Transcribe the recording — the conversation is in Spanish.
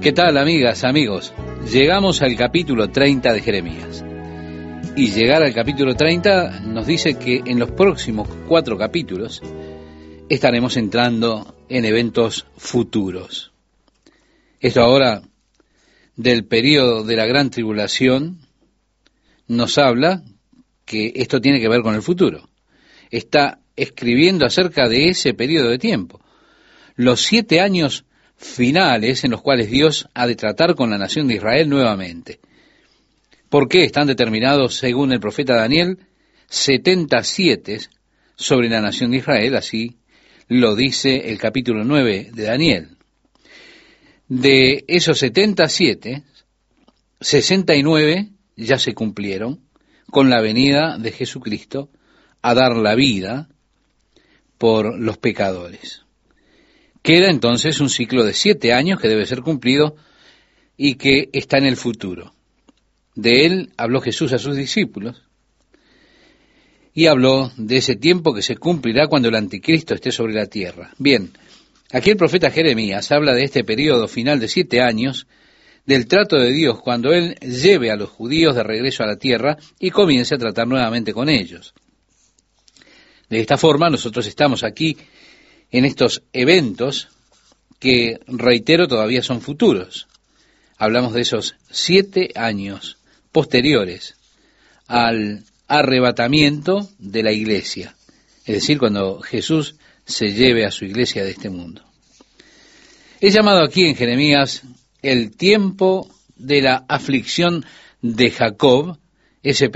¿Qué tal, amigas, amigos? Llegamos al capítulo 30 de Jeremías. Y llegar al capítulo 30 nos dice que en los próximos 4 capítulos estaremos entrando en eventos futuros. Esto ahora del período de la gran tribulación nos habla que esto tiene que ver con el futuro. Está escribiendo acerca de ese periodo de tiempo. Los 7 años finales en los cuales Dios ha de tratar con la nación de Israel nuevamente. ¿Por qué están determinados, según el profeta Daniel, 77 sobre la nación de Israel? Así lo dice el capítulo 9 de Daniel. De esos 77, 69 ya se cumplieron con la venida de Jesucristo a dar la vida por los pecadores. Queda entonces un ciclo de 7 años que debe ser cumplido y que está en el futuro. De él habló Jesús a sus discípulos y habló de ese tiempo que se cumplirá cuando el anticristo esté sobre la tierra. Bien, aquí el profeta Jeremías habla de este periodo final de 7 años, del trato de Dios cuando él lleve a los judíos de regreso a la tierra y comience a tratar nuevamente con ellos. De esta forma nosotros estamos aquí en estos eventos que, reitero, todavía son futuros. Hablamos de esos 7 años posteriores al arrebatamiento de la iglesia, es decir, cuando Jesús se lleve a su iglesia de este mundo. Es llamado aquí en Jeremías el tiempo de la aflicción de Jacob, ese